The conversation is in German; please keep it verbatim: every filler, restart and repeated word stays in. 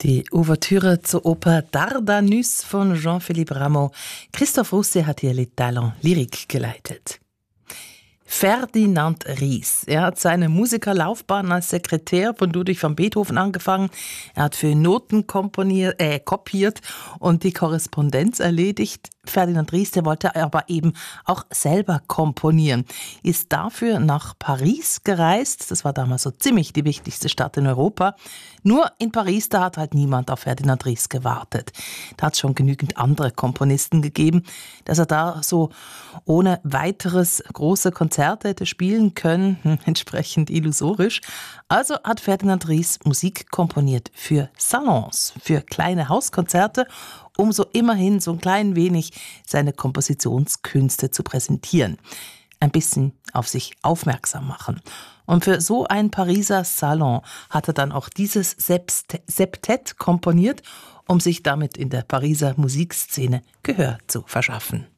Die Ouvertüre zur Oper Dardanus von Jean-Philippe Rameau. Christoph Russe hat hier Les Talents Lyriques geleitet. Ferdinand Ries. Er hat seine Musikerlaufbahn als Sekretär von Ludwig van Beethoven angefangen. Er hat für Noten komponiert, äh, kopiert und die Korrespondenz erledigt. Ferdinand Ries, der wollte aber eben auch selber komponieren. Ist dafür nach Paris gereist. Das war damals so ziemlich die wichtigste Stadt in Europa. Nur in Paris, da hat halt niemand auf Ferdinand Ries gewartet. Da hat es schon genügend andere Komponisten gegeben, dass er da so ohne weiteres große Konzerte hätte spielen können, hm, entsprechend illusorisch. Also hat Ferdinand Ries Musik komponiert für Salons, für kleine Hauskonzerte, um so immerhin so ein klein wenig seine Kompositionskünste zu präsentieren. Ein bisschen auf sich aufmerksam machen. Und für so ein Pariser Salon hat er dann auch dieses Septett komponiert, um sich damit in der Pariser Musikszene Gehör zu verschaffen.